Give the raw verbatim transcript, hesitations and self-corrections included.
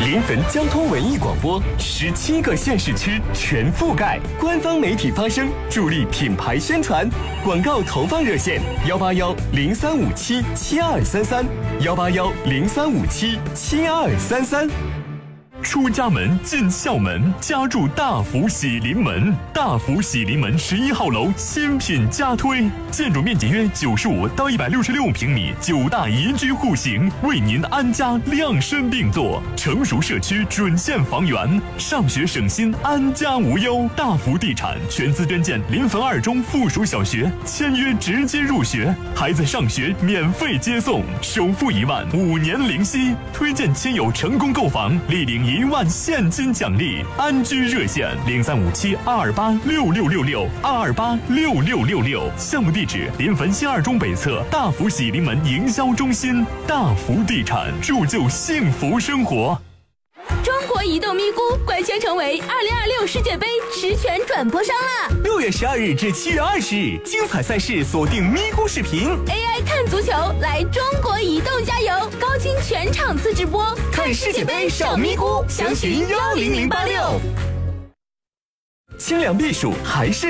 临汾交通文艺广播，十七个县市区全覆盖，官方媒体发声，助力品牌宣传。广告投放热线：幺八幺零三五七七二三三，幺八幺零三五七七二三三。 出家门，进校门，家住大福喜临门。大福喜临门十一号楼新品加推，建筑面积约九十五到一百六十六平米，九大宜居户型，为您安家量身定做。成熟社区准线房源，上学省心，安家无忧。大福地产全资捐建临汾二中附属小学，签约直接入学，孩子上学免费接送，首付一万，五年零息。推荐亲友成功购房，立领一万现金奖励。安居热线零三五七二二八六六六六二二八六六六六。项目地址：临汾新二中北侧大福喜临门营销中心。大福地产，铸就幸福生活。 中国移动咪咕官宣成为二零二六世界杯实权转播商啦！ 六月十二日至七月二十日，精彩赛事锁定咪咕视频 ，A I 看足球，来中国移动加油！高清全场次直播， 看世界杯上咪咕，详询幺零零八六。清凉避暑还是